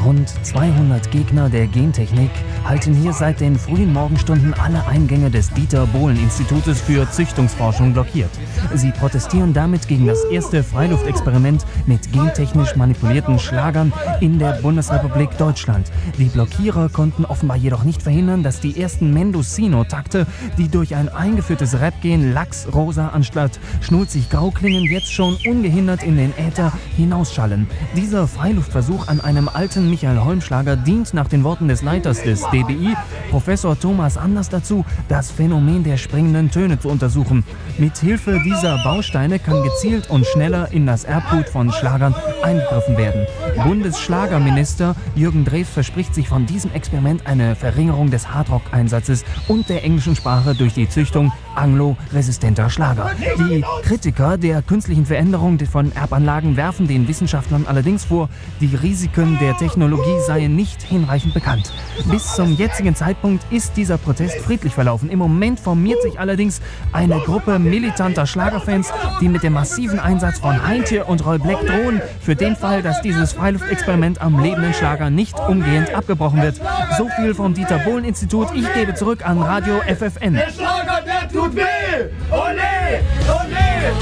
Rund 200 Gegner der Gentechnik halten hier seit den frühen Morgenstunden alle Eingänge des Dieter-Bohlen-Institutes für Züchtungsforschung blockiert. Sie protestieren damit gegen das erste Freiluftexperiment mit gentechnisch manipulierten Schlagern in der Bundesrepublik Deutschland. Die Blockierer konnten offenbar jedoch nicht verhindern, dass die ersten Mendocino-Takte, die durch ein eingeführtes Rap-Gen Lachs-Rosa anstatt schnulzig-grau klingen, jetzt schon ungehindert in den Äther hinausschallen. Dieser Freiluftversuch an einem alten Michael-Holm-Schlager dient nach den Worten des Leiters des DBI, Professor Thomas Anders, dazu, das Phänomen der springenden Töne zu untersuchen. Mit Hilfe dieser Bausteine kann gezielt und schneller in das Erbgut von Schlagern eingegriffen werden. Bundesschlagerminister Jürgen Drews verspricht sich von diesem Experiment eine Verringerung des Hardrock-Einsatzes und der englischen Sprache durch die Züchtung anglo-resistenter Schlager. Die Kritiker der künstlichen Veränderung von Erbanlagen werfen den Wissenschaftlern allerdings vor, die Risiken der Technologie seien nicht hinreichend bekannt. Bis zum jetzigen Zeitpunkt ist dieser Protest friedlich verlaufen. Im Moment formiert sich allerdings eine Gruppe militanter Schlagerfans, die mit dem massiven Einsatz von Heintje und Roy Black drohen, für den Fall, dass dieses Freiluftexperiment am lebenden Schlager nicht umgehend abgebrochen wird. So viel vom Dieter-Bohlen-Institut. Ich gebe zurück an Radio FFN. Der Schlager, der tut weh! Olé! Olé!